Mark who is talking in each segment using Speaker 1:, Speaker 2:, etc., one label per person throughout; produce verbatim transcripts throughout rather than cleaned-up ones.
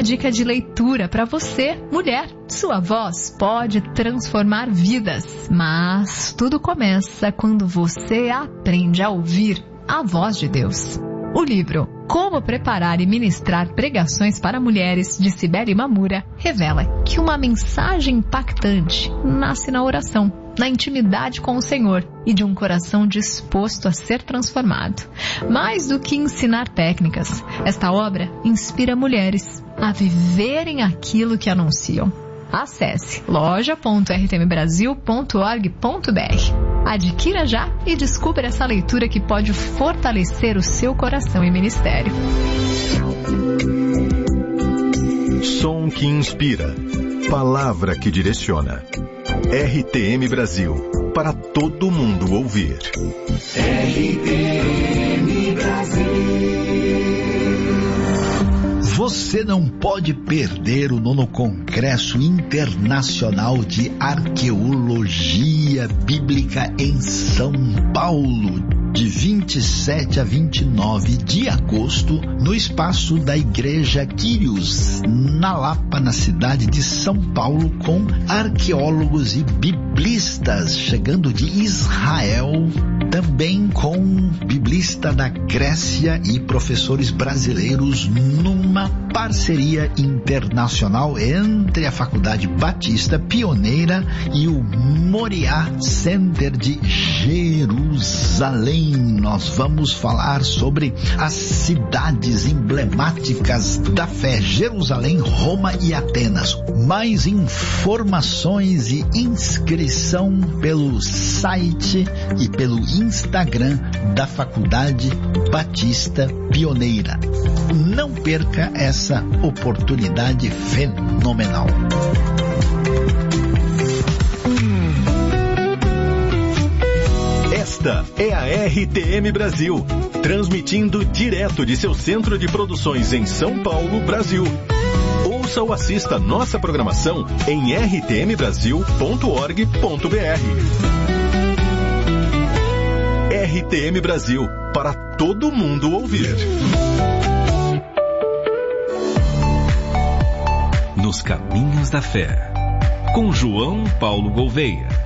Speaker 1: dica de leitura para você, mulher. Sua voz pode transformar vidas, mas tudo começa quando você aprende a ouvir a voz de Deus. O livro Como Preparar e Ministrar Pregações para Mulheres, de Cibele Mamura, revela que uma mensagem impactante nasce na oração, na intimidade com o Senhor e de um coração disposto a ser transformado. Mais do que ensinar técnicas, esta obra inspira mulheres a viverem aquilo que anunciam. Acesse loja ponto r t m brasil ponto org ponto b r. Adquira já e descubra essa leitura que pode fortalecer o seu coração e ministério.
Speaker 2: Som que inspira. Palavra que direciona. R T M Brasil, para todo mundo ouvir.
Speaker 3: R T M Brasil.
Speaker 4: Você não pode perder o nono Congresso Internacional de Arqueologia Bíblica em São Paulo, de vinte e sete a vinte e nove de agosto, no espaço da Igreja Quírios, na Lapa, na cidade de São Paulo, com arqueólogos e biblistas chegando de Israel, também com biblista da Grécia e professores brasileiros, numa parceria internacional entre a Faculdade Batista Pioneira e o Moriá Center de Jerusalém. Nós vamos falar sobre as cidades emblemáticas da fé: Jerusalém, Roma e Atenas. Mais informações e inscrição pelo site e pelo Instagram da Faculdade Batista Pioneira. Não perca essa oportunidade fenomenal.
Speaker 2: Esta é a R T M Brasil, transmitindo direto de seu centro de produções em São Paulo, Brasil. Ouça ou assista nossa programação em r t m brasil ponto org ponto b r. R T M Brasil, para todo mundo ouvir.
Speaker 5: Nos Caminhos da Fé, com João Paulo Gouveia.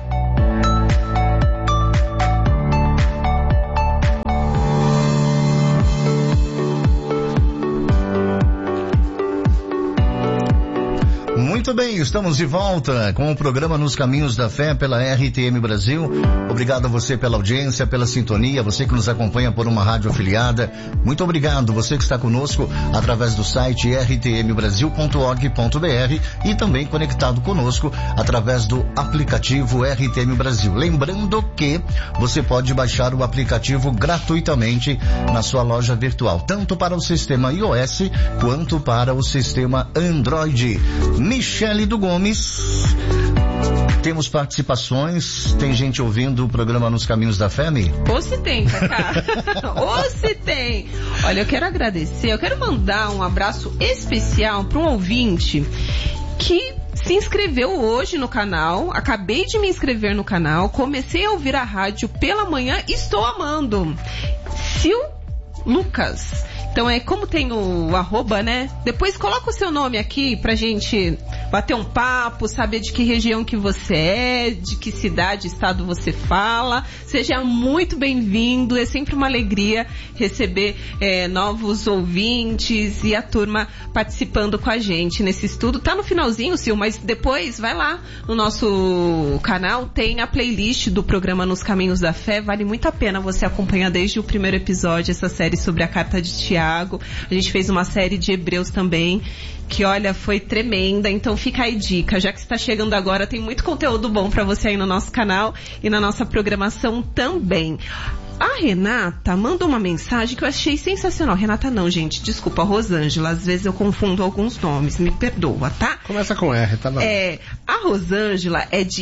Speaker 4: Muito bem, estamos de volta com o programa Nos Caminhos da Fé pela R T M Brasil. Obrigado a você pela audiência, pela sintonia, você que nos acompanha por uma rádio afiliada. Muito obrigado, você que está conosco através do site r t m brasil ponto org ponto b r e também conectado conosco através do aplicativo R T M Brasil. Lembrando que você pode baixar o aplicativo gratuitamente na sua loja virtual, tanto para o sistema iOS quanto para o sistema Android. Michele do Gomes, temos participações, tem gente ouvindo o programa Nos Caminhos da Fé, Mi?
Speaker 6: Ou se tem, Cacá. Ou se tem. Olha, eu quero agradecer, eu quero mandar um abraço especial para um ouvinte que se inscreveu hoje no canal. Acabei de me inscrever no canal, comecei a ouvir a rádio pela manhã, estou amando. Sil Lucas. Então é como tem o arroba, né? Depois coloca o seu nome aqui pra gente bater um papo, saber de que região que você é, de que cidade, estado você fala. Seja muito bem-vindo, é sempre uma alegria receber é, novos ouvintes e a turma participando com a gente nesse estudo. Tá no finalzinho, Sil, mas depois vai lá no nosso canal, tem a playlist do programa Nos Caminhos da Fé. Vale muito a pena você acompanhar desde o primeiro episódio essa série sobre a Carta de Tiago. A gente fez uma série de Hebreus também, que olha, foi tremenda. Então fica aí dica, já que você está chegando agora, tem muito conteúdo bom para você aí no nosso canal e na nossa programação também. A Renata mandou uma mensagem que eu achei sensacional. Renata não, gente, desculpa, a Rosângela, às vezes eu confundo alguns nomes, me perdoa, tá?
Speaker 7: Começa com R, tá bom?
Speaker 6: É, a Rosângela é de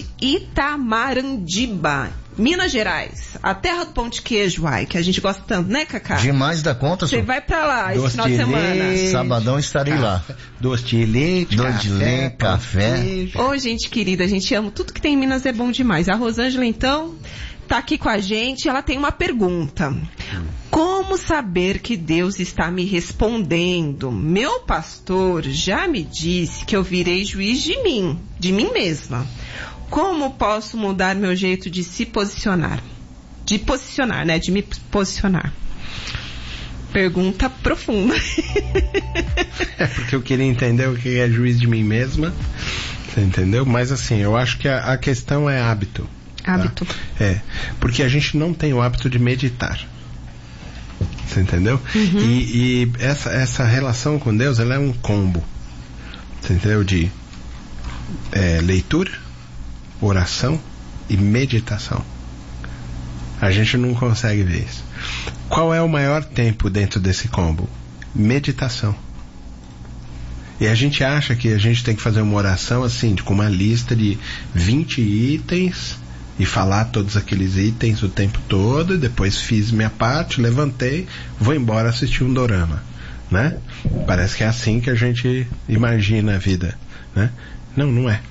Speaker 6: Itamarandiba, Minas Gerais, a terra do pão de queijo, ai, que a gente gosta tanto, né, Cacá?
Speaker 4: Demais da conta,
Speaker 6: Você vai pra lá esse final de semana.
Speaker 4: Sabadão estarei
Speaker 7: café,
Speaker 4: lá.
Speaker 7: Doce de leite,
Speaker 4: Doce de leite, café.
Speaker 6: Ô, oh, gente querida, a gente ama tudo que tem em Minas, é bom demais. A Rosângela, então, tá aqui com a gente, ela tem uma pergunta. Como saber que Deus está me respondendo? Meu pastor já me disse que eu virei juiz de mim, de mim mesma. Como posso mudar meu jeito de se posicionar? De posicionar, né? De me posicionar. Pergunta profunda.
Speaker 7: É porque eu queria entender o que é juiz de mim mesma. Você entendeu? Mas assim, eu acho que a, a questão é hábito.
Speaker 6: Hábito.
Speaker 7: Tá? É, porque a gente não tem o hábito de meditar. Você entendeu? Uhum. E, e essa, essa relação com Deus, ela é um combo. Você entendeu? De é, leitura, oração e meditação. A gente não consegue ver isso. Qual é o maior tempo dentro desse combo? Meditação. E a gente acha que a gente tem que fazer uma oração assim, com uma lista de vinte itens e falar todos aqueles itens o tempo todo, e depois fiz minha parte, levantei, vou embora assistir um dorama, né? Parece que é assim que a gente imagina a vida, né? Não, não é.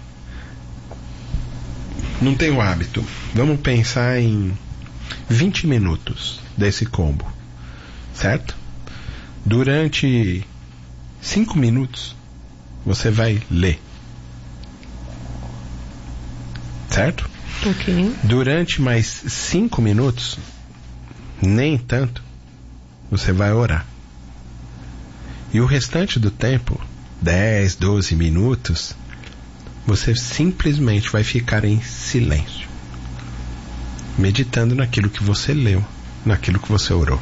Speaker 7: Não tem o hábito. Vamos pensar em vinte minutos desse combo, certo? Durante cinco minutos você vai ler, certo?
Speaker 6: Ok.
Speaker 7: Durante mais cinco minutos, nem tanto, você vai orar. E o restante do tempo, dez, doze minutos, você simplesmente vai ficar em silêncio, meditando naquilo que você leu, naquilo que você orou.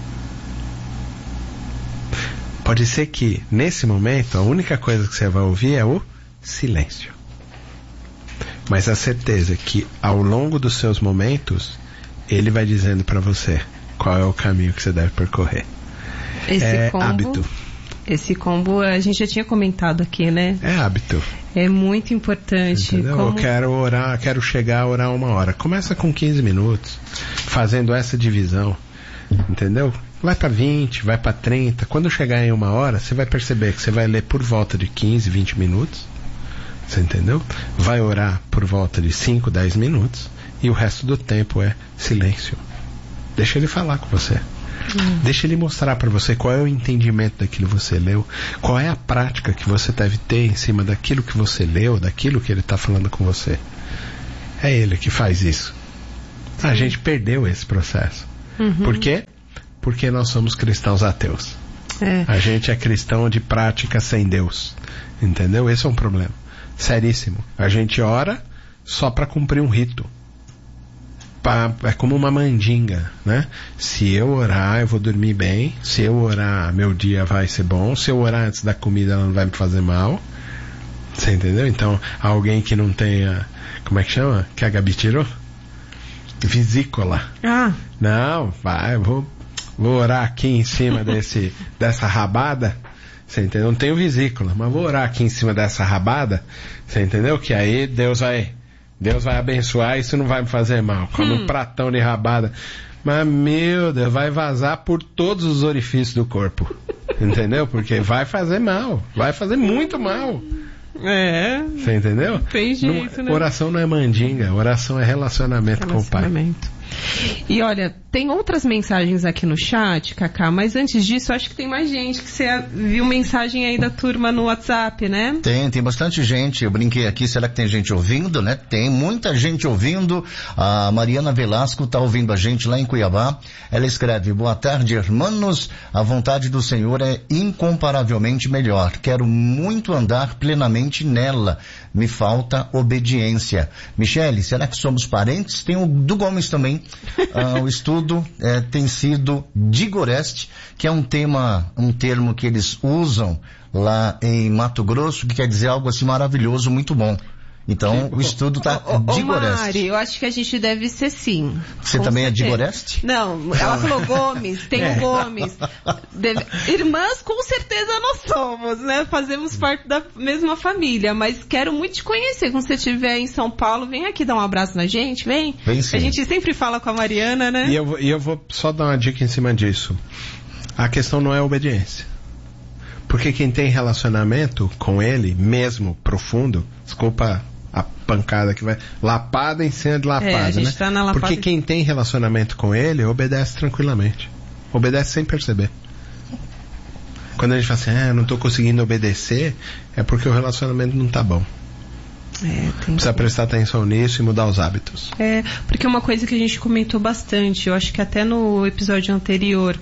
Speaker 7: Pode ser que, nesse momento, a única coisa que você vai ouvir é o silêncio. Mas a certeza é que, ao longo dos seus momentos, ele vai dizendo para você qual é o caminho que você deve percorrer.
Speaker 6: Esse
Speaker 7: é
Speaker 6: combo,
Speaker 7: hábito.
Speaker 6: Esse combo a gente já tinha comentado aqui, né?
Speaker 7: É hábito.
Speaker 6: É muito importante.
Speaker 7: Entendeu?
Speaker 6: Como...
Speaker 7: Eu quero orar, quero chegar a orar uma hora. Começa com quinze minutos, fazendo essa divisão. Entendeu? Vai para vinte, vai para trinta. Quando chegar em uma hora, você vai perceber que você vai ler por volta de quinze, vinte minutos. Você entendeu? Vai orar por volta de cinco, dez minutos. E o resto do tempo é silêncio. Deixa ele falar com você. Hum. Deixa ele mostrar para você qual é o entendimento daquilo que você leu, qual é a prática que você deve ter em cima daquilo que você leu, daquilo que ele está falando com você. É ele que faz isso. Sim. A gente perdeu esse processo. Uhum. Por quê? Porque nós somos cristãos ateus. É. A gente é cristão de prática sem Deus. Entendeu? Esse é um problema seríssimo. A gente ora só para cumprir um rito. Pra, é como uma mandinga, né? Se eu orar, eu vou dormir bem. Se eu orar, meu dia vai ser bom. Se eu orar antes da comida, ela não vai me fazer mal. Você entendeu? Então, alguém que não tenha... Como é que chama? Que a Gabi tirou? Vesícula. Ah. Não, vai, eu vou, vou orar aqui em cima desse, dessa rabada. Você entendeu? Não tenho vesícula, mas vou orar aqui em cima dessa rabada. Você entendeu? Que aí Deus vai... Deus vai abençoar, isso não vai me fazer mal. Come hum. um pratão de rabada. Mas, meu Deus, vai vazar por todos os orifícios do corpo. Entendeu? Porque vai fazer mal. Vai fazer muito mal.
Speaker 6: É.
Speaker 7: Você entendeu?
Speaker 6: Tem jeito,
Speaker 7: não,
Speaker 6: né?
Speaker 7: Oração não é mandinga, oração é relacionamento, relacionamento. com o Pai.
Speaker 6: E olha, tem outras mensagens aqui no chat, Cacá, mas antes disso, acho que tem mais gente, que você viu mensagem aí da turma no WhatsApp, né?
Speaker 8: Tem, tem bastante gente. Eu brinquei aqui, será que tem gente ouvindo, né? Tem muita gente ouvindo. A Mariana Velasco está ouvindo a gente lá em Cuiabá. Ela escreve: boa tarde, irmãos. A vontade do Senhor é incomparavelmente melhor. Quero muito andar plenamente nela. Me falta obediência. Michele, será que somos parentes? Tem o do Gomes também. Ah, o estudo é, tem sido Digoreste, que é um tema, um termo que eles usam lá em Mato Grosso, que quer dizer algo assim maravilhoso, muito bom. Então, o estudo está Digoreste.
Speaker 6: Mari, eu acho que a gente deve ser sim.
Speaker 8: Você também certeza. É Digoreste?
Speaker 6: Não, ela falou Gomes, tem é. o Gomes. Deve... Irmãs, com certeza nós somos, né? Fazemos parte da mesma família, mas quero muito te conhecer. Quando você estiver em São Paulo, vem aqui dar um abraço na gente, vem.
Speaker 8: Vem sim.
Speaker 6: A gente sempre fala com a Mariana, né?
Speaker 7: E eu, e eu vou só dar uma dica em cima disso. A questão não é obediência. Porque quem tem relacionamento com ele, mesmo profundo, desculpa a pancada que vai, lapada em cima de lapada,
Speaker 6: é, a gente
Speaker 7: né?
Speaker 6: tá na lapada.
Speaker 7: Porque quem tem relacionamento com ele, obedece tranquilamente. Obedece sem perceber. Quando a gente fala assim, ah, não tô conseguindo obedecer, é porque o relacionamento não tá bom.
Speaker 6: É, tem
Speaker 7: Precisa
Speaker 6: que...
Speaker 7: prestar atenção nisso e mudar os hábitos.
Speaker 6: É, porque uma coisa que a gente comentou bastante, eu acho que até no episódio anterior,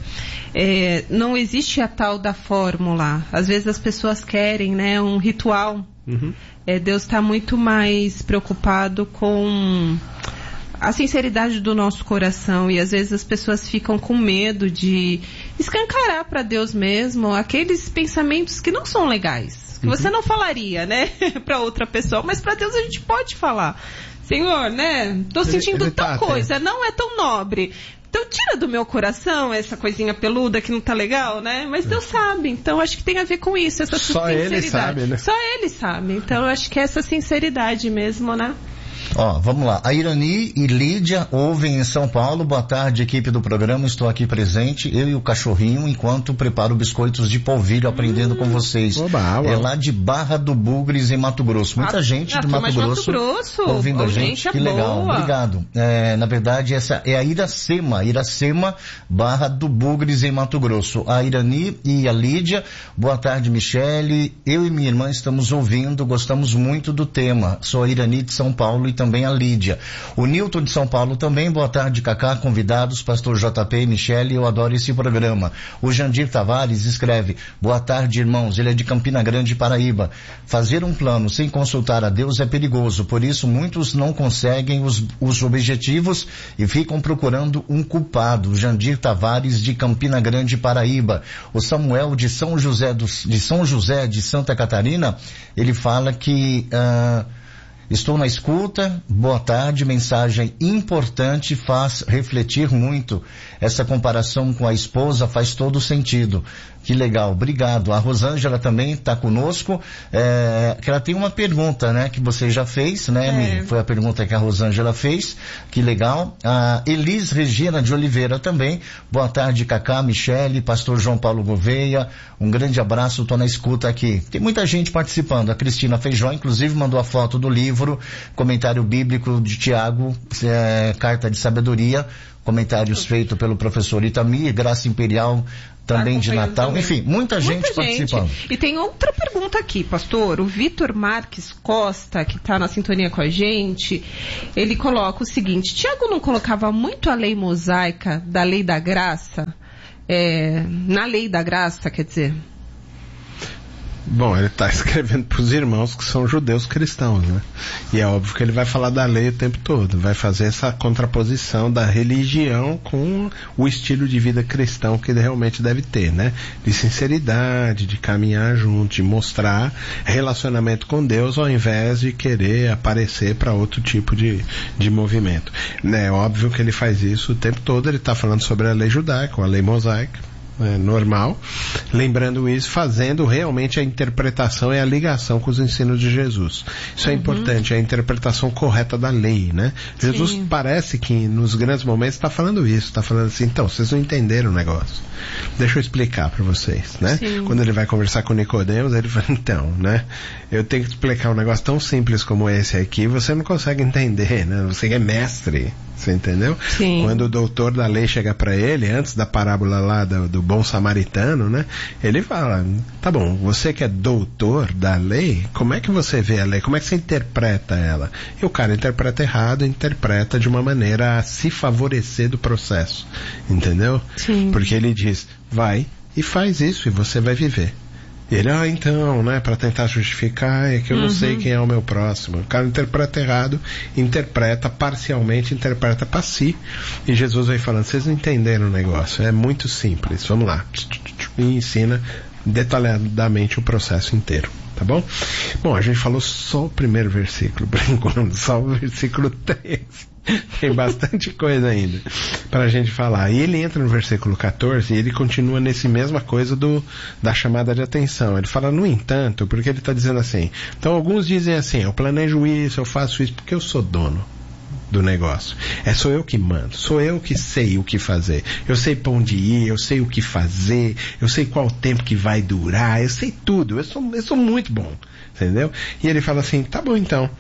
Speaker 6: é, não existe a tal da fórmula. Às vezes as pessoas querem, né, um ritual.
Speaker 7: Uhum.
Speaker 6: É, Deus está muito mais preocupado com a sinceridade do nosso coração, e às vezes as pessoas ficam com medo de escancarar para Deus mesmo aqueles pensamentos que não são legais, que uhum. você não falaria, né, para outra pessoa, mas para Deus a gente pode falar. Senhor, né, tô sentindo
Speaker 7: ele, ele
Speaker 6: tal
Speaker 7: tá
Speaker 6: coisa, atento. Não é tão nobre. Então tira do meu coração essa coisinha peluda que não tá legal, né? Mas Deus sabe. Então acho que tem a ver com isso, essa
Speaker 7: Só
Speaker 6: sinceridade.
Speaker 7: ele sabe, né?
Speaker 6: Só ele sabe. Então acho que é essa sinceridade mesmo, né?
Speaker 8: Ó, vamos lá. A Irani e Lídia ouvem em São Paulo. Boa tarde, equipe do programa. Estou aqui presente, eu e o cachorrinho, enquanto preparo biscoitos de polvilho, aprendendo hum, com vocês.
Speaker 7: Oba,
Speaker 8: é lá de Barra do Bugres, em Mato Grosso. Muita
Speaker 6: ah,
Speaker 8: gente
Speaker 6: ah,
Speaker 8: de Mato Grosso,
Speaker 6: Mato Grosso
Speaker 8: ouvindo a gente.
Speaker 6: gente é
Speaker 8: que legal.
Speaker 6: boa.
Speaker 8: Obrigado. É, na verdade, essa é a Iracema. Iracema, Barra do Bugres, em Mato Grosso. A Irani e a Lídia. Boa tarde, Michele. Eu e minha irmã estamos ouvindo, gostamos muito do tema. Sou a Irani de São Paulo e também a Lídia. O Nilton de São Paulo também, boa tarde, Cacá, convidados, pastor J P e Michele, eu adoro esse programa. O Jandir Tavares escreve, boa tarde, irmãos, ele é de Campina Grande, Paraíba. Fazer um plano sem consultar a Deus é perigoso, por isso muitos não conseguem os, os objetivos e ficam procurando um culpado. O Jandir Tavares de Campina Grande, Paraíba. O Samuel de São José, do, de São José de Santa Catarina, ele fala que... Uh, estou na escuta, boa tarde, mensagem importante, faz refletir muito. Essa comparação com a esposa faz todo sentido. Que legal, obrigado. A Rosângela também está conosco, é, que ela tem uma pergunta, né, que você já fez, né, é. Foi a pergunta que a Rosângela fez, que legal. A Elis Regina de Oliveira também, boa tarde, Cacá, Michele, pastor João Paulo Gouveia, um grande abraço, estou na escuta aqui. Tem muita gente participando, a Cristina Feijó, inclusive, mandou a foto do livro, comentário bíblico de Tiago, é, carta de sabedoria, comentários feitos pelo professor Itamir, Graça Imperial, também de Natal, também. Enfim, muita, muita gente, gente participando.
Speaker 6: E tem outra pergunta aqui, pastor. O Vitor Marques Costa, que está na sintonia com a gente, ele coloca o seguinte: Tiago não colocava muito a lei mosaica da lei da graça? É, na lei da graça, quer dizer...
Speaker 7: Bom, ele está escrevendo para os irmãos que são judeus cristãos, né? E é óbvio que ele vai falar da lei o tempo todo, vai fazer essa contraposição da religião com o estilo de vida cristão que ele realmente deve ter, né? De sinceridade, de caminhar junto, de mostrar relacionamento com Deus ao invés de querer aparecer para outro tipo de, de movimento. É óbvio que ele faz isso o tempo todo, ele está falando sobre a lei judaica, a lei mosaica. É, normal, lembrando isso, fazendo realmente a interpretação e a ligação com os ensinos de Jesus. Isso uhum. é importante, a interpretação correta da lei, né? Sim. Jesus parece que nos grandes momentos está falando isso, está falando assim, então, vocês não entenderam o negócio. Deixa eu explicar para vocês, né? Sim. Quando ele vai conversar com Nicodemos, ele fala, então, né? Eu tenho que explicar um negócio tão simples como esse aqui, você não consegue entender, né? Você é mestre. Você entendeu?
Speaker 6: Sim.
Speaker 7: Quando o doutor da lei chega para ele, antes da parábola lá do, do bom samaritano, né? Ele fala, tá bom, você que é doutor da lei, como é que você vê a lei? Como é que você interpreta ela? E o cara interpreta errado, interpreta de uma maneira a se favorecer do processo. Entendeu?
Speaker 6: Sim.
Speaker 7: Porque ele diz, vai e faz isso e você vai viver. Ele, ah, então, né, para tentar justificar, é que eu não uhum. sei quem é o meu próximo. O cara interpreta errado, interpreta parcialmente, interpreta para si. E Jesus vai falando, vocês não entenderam o negócio, é muito simples, vamos lá. E ensina detalhadamente o processo inteiro, tá bom? Bom, a gente falou só o primeiro versículo, por enquanto, só o versículo três. Tem bastante coisa ainda para a gente falar. E ele entra no versículo quatorze e ele continua nesse mesma coisa do, da chamada de atenção. Ele fala, no entanto, porque ele está dizendo assim, então alguns dizem assim, eu planejo isso, eu faço isso porque eu sou dono do negócio. É sou eu que mando, sou eu que sei o que fazer. Eu sei para onde ir, eu sei o que fazer, eu sei qual o tempo que vai durar, eu sei tudo, eu sou, eu sou muito bom, entendeu? E ele fala assim, tá bom então,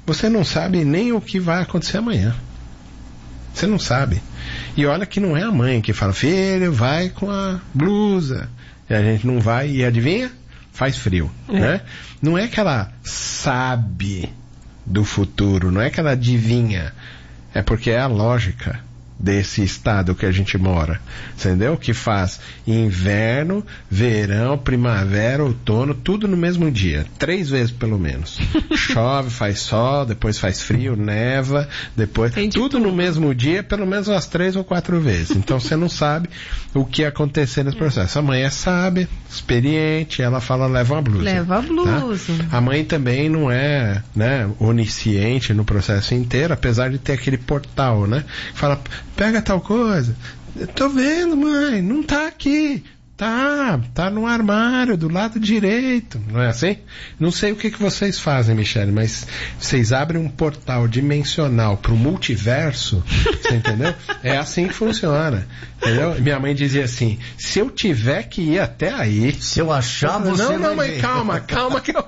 Speaker 7: você não sabe nem o que vai acontecer amanhã. Você não sabe. E olha que não é a mãe que fala, filho, vai com a blusa. E a gente não vai, e adivinha? Faz frio, é. né? Não é que ela sabe do futuro, não é que ela adivinha. É porque é a lógica desse estado que a gente mora, entendeu? Que faz inverno, verão, primavera, outono, tudo no mesmo dia, três vezes pelo menos. Chove, faz sol, depois faz frio, neva, depois tudo, tudo no mesmo dia, pelo menos umas três ou quatro vezes. Então você não sabe o que acontecer nesse processo. A mãe é sábia, experiente, ela fala, leva uma blusa.
Speaker 6: Leva a blusa.
Speaker 7: Tá? A mãe também não é, né, onisciente no processo inteiro, apesar de ter aquele portal, né? Fala, pega tal coisa. Tô vendo, mãe, não tá aqui. Tá, tá no armário, do lado direito. Não é assim? Não sei o que, que vocês fazem, Michele, mas vocês abrem um portal dimensional pro multiverso, você entendeu? É assim que funciona. Entendeu? Minha mãe dizia assim, se eu tiver que ir até aí...
Speaker 8: Se eu achar,
Speaker 7: eu,
Speaker 8: você
Speaker 7: Não, não,
Speaker 8: vai
Speaker 7: mãe, calma, calma que eu...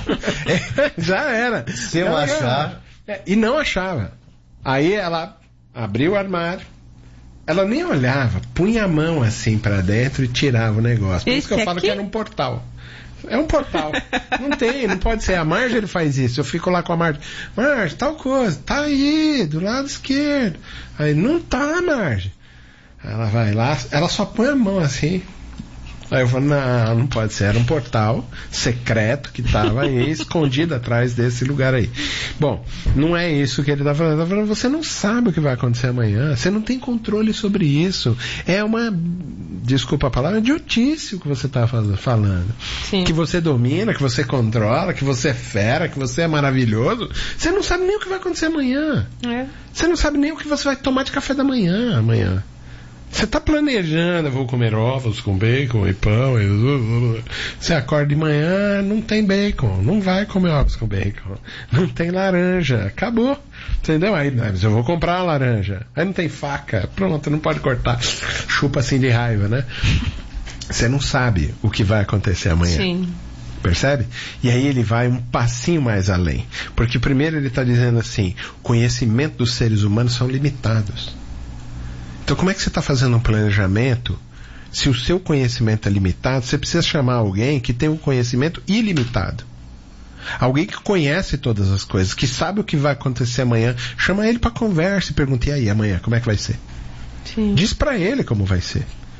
Speaker 7: Já era.
Speaker 8: Se eu
Speaker 7: não,
Speaker 8: achar...
Speaker 7: É, e não achava. Aí ela abriu o armário, ela nem olhava, punha a mão assim pra dentro e tirava o negócio. Por
Speaker 6: Esse
Speaker 7: isso que eu falo
Speaker 6: aqui?
Speaker 7: que era um portal. É um portal. Não tem, não pode ser. A Marjorie faz isso. Eu fico lá com a Marjorie. Marjorie, tal coisa. Tá aí, do lado esquerdo. Aí, não tá, Marjorie. Ela vai lá, ela só põe a mão assim. Aí eu falo, não, não pode ser. Era um portal secreto que estava aí, escondido atrás desse lugar aí. Bom, não é isso que ele está falando. Ele tá falando, você não sabe o que vai acontecer amanhã. Você não tem controle sobre isso. É uma, desculpa a palavra, idiotice o que você está falando.
Speaker 6: Sim.
Speaker 7: Que você domina, que você controla, que você é fera, que você é maravilhoso. Você não sabe nem o que vai acontecer amanhã.
Speaker 6: É.
Speaker 7: Você não sabe nem o que você vai tomar de café da manhã amanhã. Você está planejando, eu vou comer ovos com bacon e pão. E... Você acorda de manhã, não tem bacon. Não vai comer ovos com bacon. Não tem laranja. Acabou. Entendeu? Aí, mas eu vou comprar uma laranja. Aí não tem faca. Pronto, não pode cortar. Chupa assim de raiva, né? Você não sabe o que vai acontecer amanhã.
Speaker 6: Sim.
Speaker 7: Percebe? E aí ele vai um passinho mais além. Porque primeiro ele está dizendo assim, o conhecimento dos seres humanos são limitados. Então como é que você está fazendo um planejamento se o seu conhecimento é limitado? Você precisa chamar alguém que tem um conhecimento ilimitado. Alguém que conhece todas as coisas, que sabe o que vai acontecer amanhã. Chama ele para conversa e pergunta, e aí, amanhã, como é que vai ser?
Speaker 6: Sim.
Speaker 7: Diz para ele como vai ser.